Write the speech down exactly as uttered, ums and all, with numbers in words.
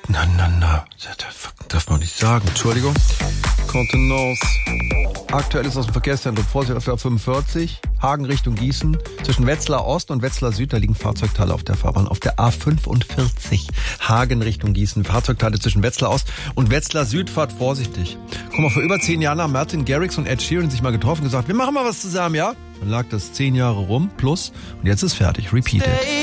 Na, na, na. Das darf man nicht sagen. Entschuldigung. Contenance. Aktuell ist aus dem Verkehrszentrum Vorsicht auf der A fünfundvierzig. Hagen Richtung Gießen. Zwischen Wetzlar Ost und Wetzlar Süd, da liegen Fahrzeugteile auf der Fahrbahn. Auf der A fünfundvierzig. Hagen Richtung Gießen. Fahrzeugteile zwischen Wetzlar Ost und Wetzlar Süd. Fahrt vorsichtig. Guck mal, vor über zehn Jahren haben Martin Garrix und Ed Sheeran sich mal getroffen und gesagt, wir machen mal was zusammen, ja? Dann lag das zehn Jahre rum, plus. Und jetzt ist fertig. Repeat it.